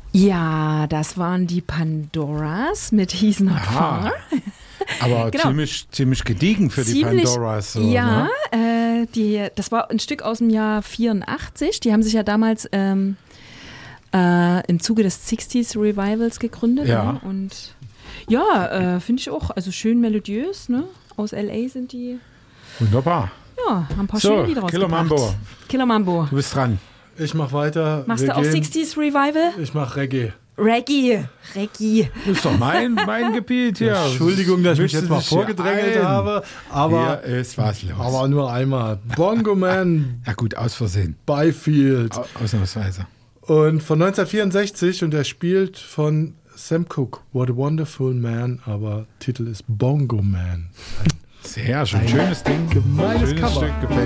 Ja, das waren die Pandoras mit He's Not Far. Aber Genau. ziemlich gediegen für die Pandoras. So, ja, ne? das war ein Stück aus dem Jahr 84. Die haben sich ja damals im Zuge des 60s Revivals gegründet. Ja. Ne? Und ja, finde ich auch. Also schön melodiös. Ne? Aus L.A. sind die. Wunderbar. Ja, haben ein paar So, schöne Lieder Killer rausgebracht. Mambo. Killer Mambo. Du bist dran. Ich mach weiter. Machst Wir du auch gehen- 60s Revival? Ich mach Reggae. Reggae. Das ist doch mein Gebiet hier. Entschuldigung, dass ich mich Mischte jetzt mal sich hier vorgedrängelt ein. habe, aber, Hier ist was los. aber nur einmal. Bongo Man, Ja gut, aus Versehen. Byfield. Ausnahmsweise. Und von 1964 und er spielt von Sam Cooke. What a Wonderful Man, aber Titel ist Bongo Man. Sehr schön. Schönes Ding. Gemeines Schönes Cover. Stück, gefällt